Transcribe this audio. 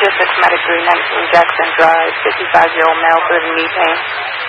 Asymptomatic 319 Jackson Drive, 55-year-old male with knee pain.